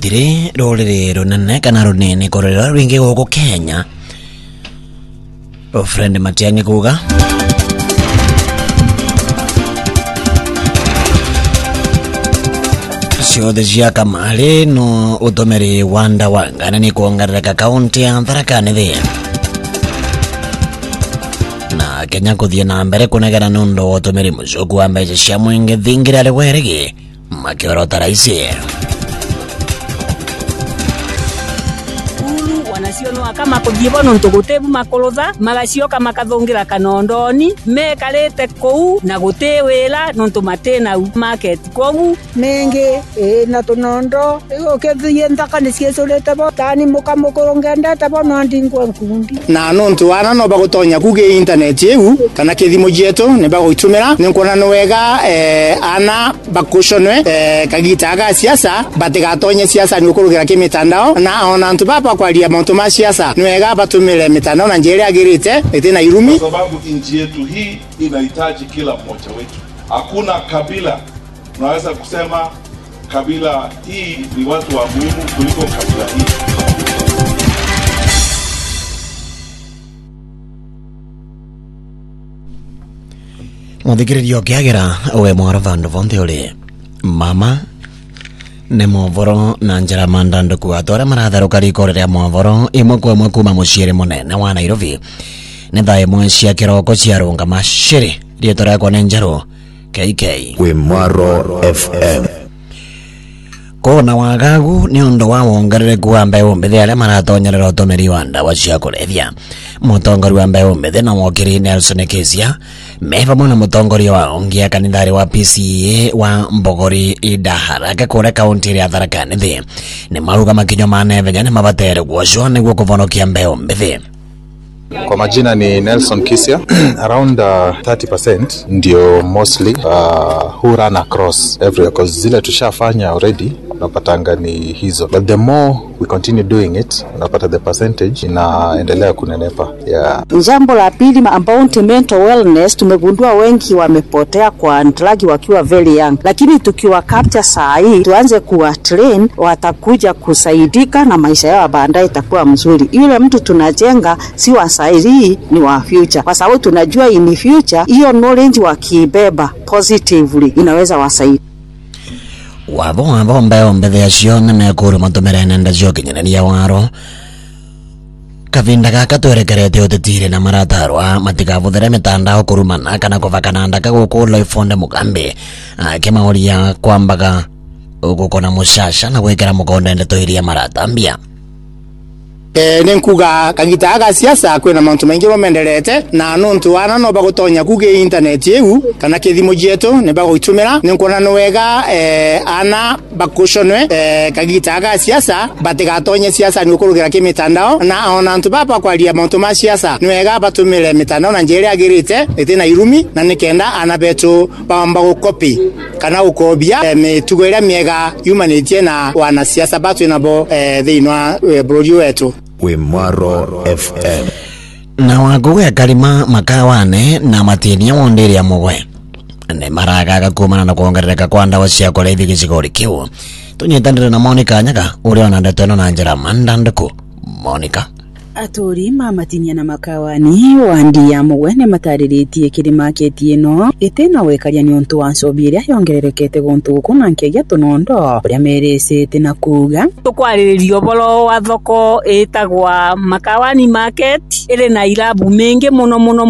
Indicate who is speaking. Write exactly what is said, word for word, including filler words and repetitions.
Speaker 1: gutire rurire runene kana runene korera rwingi guku Kenya. Friend Matiang'i kuga ciothe cia kamari no utomeri wanda wangana ni kuongerereka kaunti ya Tharaka Nithi na Kenya kuthie na mbere kunegera nundu wa utomeri mucoku wa mbeca cia mwingi thingira rweregi makiorota raisi
Speaker 2: wanacionwa kama kujibo nontu gutebu makolotha magacioka makathungira kanondoni mekarite kou na gutewira nontu matena market kou
Speaker 3: mengi e na tunondo ego kethie ntaka ni ciecorete bo tani mukamukongenda tabo no ndingwa nkundi
Speaker 4: na nontu wana no bagutonya kuge internet yehu kana kithimo jeto ne bagoitumira ni kuona no wega eh ana bakushonwe eh kagitaga siasa batigatonye siasa ni ukurugira kimitandao na ona ntu baba kwa lia ma siasa nwega batumile mitandao na njeri agirite itena irumi
Speaker 5: kwa sababu nchi yetu hii inahitaji kila mmoja wetu. Hakuna kabila tunaweza kusema kabila hii ni watu wa muhimu kuliko kabila hii.
Speaker 1: Muthikiririo kiagira we mwara vandu vonde uri mama ne movoro na njara mandando ku atore maratharuka rikorera movoro imwe kwa imwe kuma muciire munene wa Nairobi ne thae mwe cia kiroko cia runga mashiri rietora kwa nenjaro K K
Speaker 6: we Mwaro F M
Speaker 1: kona wagagu ni undu wa wongerere kwa mbeu mbithe ale maratonyerera utomeri wa ndawa cia kulethia mutongori wa mbeu mbithe na mwokiri Nelson Kezia meva mwana mutongori wa ongia kanithari wa P C A wa Mbogori idahara ke kore kaunti ya Tharaka Nithi ni maruga makinyo manevenya ne mabatere gwosho niguo kuvonokia mbeu mbithe.
Speaker 7: Kwa majina ni Nelson Kisia. Around uh, thirty percent ndio mostly uh, who run across everywhere because zile tushafanya already unapatanga ni hizo, but the more we continue doing it unapata the percentage inaendelea kunenepa. Yeah.
Speaker 8: Jambo la pili about mental wellness, tumegundua wengi wamepotea kwa drug wakiwa very young, lakini tukiwa capture saa hii tuanze kuwa train watakuja kusaidika na maisha yao baadaye itakuwa mzuri. Yule mtu tunajenga si wa saa hii ni wa future, kwa sababu tunajua in future hiyo knowledge wakibeba positively inaweza wasaidia.
Speaker 1: Wabo wabo mbeo mbethe acio nemekuru matumere nenda cio kinyanania waro kavinda gaka twerekerete utitire na maratarwa matikavuthere mitandao kurumana kana kuvakananda kagukulo ifonde mugambe akimauria kwambaga ugukona mushasha na gwikira mukonde ndeto iria maratambia.
Speaker 4: Eh nenkuga kagitaga siasa kwena mantu maingi romenderete na nontu wana no bagutonya kuge internet yehu kana kithimo jeto ne bagoitumira nenkona no wega eh ana bakushonwe eh kagitaga siasa batigatonye siasa ni ukurugira kimitandao na ona ntu baba kwa lia mantu ma siasa ni wega batumire mitandao na njeri agirite itena irumi na nikenda ana beto bamba gukopi kana ukobia eh, mitugwira miega humanity na wana siasa batu nabo eh theinwa eh, brodio wetu
Speaker 6: we Mwaro F M
Speaker 1: na waguwe kalima makawane na matinia wonderia mugwe ne maragaga kumana na kuongerereka kwa ndawa cia kulethi gicigori kiu tunyitandire na Monica Nyaga uri ona ndeteno na njira mandanduku. Monica
Speaker 2: atori mamatinia na makawani wandi ya mugwene matariritie kiri market ino itena wekaria ni onto wansobiria yongererekete gontu kuna nkegia tunondo uria meresete na kuga tukwaririo bolo wa thoko etagwa makawani market ire na irabu mengi muno muno